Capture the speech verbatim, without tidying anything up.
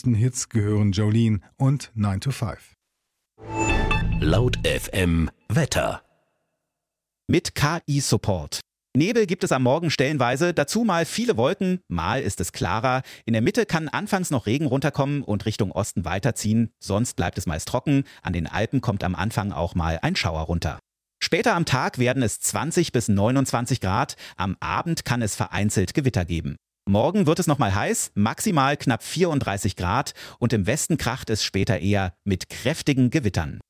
größten Hits gehören Jolene und nine to five. Laut F M Wetter. Mit K I-Support. Nebel gibt es am Morgen stellenweise, dazu mal viele Wolken, mal ist es klarer. In der Mitte kann anfangs noch Regen runterkommen und Richtung Osten weiterziehen, sonst bleibt es meist trocken. An den Alpen kommt am Anfang auch mal ein Schauer runter. Später am Tag werden es zwanzig bis neunundzwanzig Grad, am Abend kann es vereinzelt Gewitter geben. Morgen wird es nochmal heiß, maximal knapp vierunddreißig Grad und im Westen kracht es später eher mit kräftigen Gewittern.